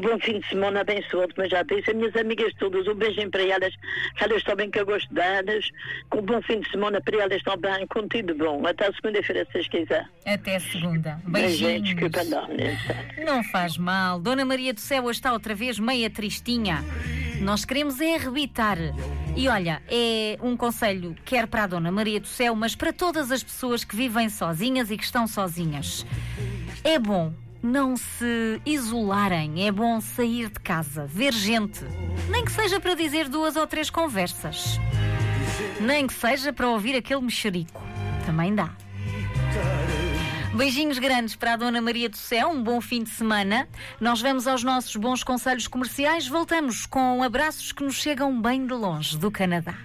bom fim de semana abençoado, como eu já disse. As minhas amigas todas, um beijinho para elas. Elas estão bem, que eu gosto delas. Com bom fim de semana para elas também, com tudo bom. Até a segunda-feira, se vocês quiserem. Até segunda. Beijinhos. Desculpa lá, Não faz mal. Dona Maria do Céu hoje está outra vez meia tristinha. Nós queremos é arrebitar. E olha, é um conselho, quer para a Dona Maria do Céu, mas para todas as pessoas que vivem sozinhas e que estão sozinhas. É bom não se isolarem, é bom sair de casa, ver gente. Nem que seja para dizer 2 ou 3 conversas. Nem que seja para ouvir aquele mexerico. Também dá. Beijinhos grandes para a Dona Maria do Céu, um bom fim de semana. Nós vamos aos nossos bons conselhos comerciais, voltamos com abraços que nos chegam bem de longe do Canadá.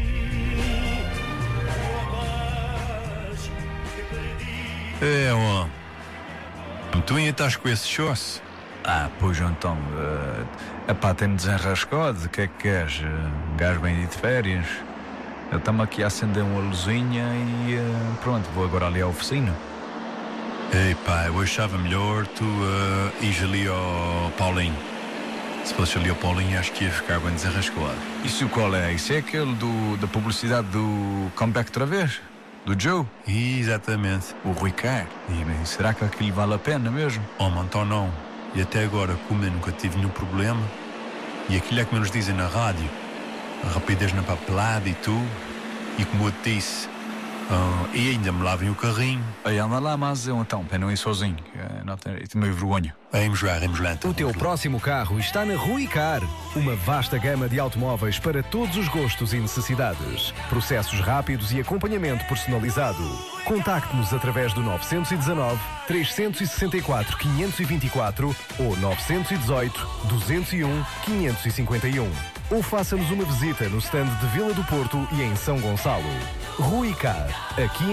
Tu ainda estás com esse chosse? Pois então, tem-me desenrascado, o que é que queres? Um gajo bem de férias. Eu estamos aqui a acender uma luzinha e pronto, vou agora ali à oficina. Ei pá, eu achava melhor tu ires ali ao Paulinho. Se fosse ali ao Paulinho, acho que ia ficar bem desenrascado. Isso qual é? Isso é aquele da publicidade do Comeback outra vez? Do Joe? Exatamente. O Rui Carr. E será que aquilo vale a pena mesmo? Então não. E até agora, como eu nunca tive nenhum problema, e aquilo é como eles dizem na rádio, a rapidez na papelada e tudo, e como eu te disse, e ainda me lavem o carrinho. Aí anda lá, mas eu então, para não ir sozinho, não tenho meio vergonha. Vamos lá então. O teu próximo carro está na Rui Car. Uma vasta gama de automóveis para todos os gostos e necessidades. Processos rápidos e acompanhamento personalizado. Contacte-nos através do 919 364 524 ou 918 201 551. Ou faça-nos uma visita no stand de Vila do Porto e em São Gonçalo. Rui Car, aqui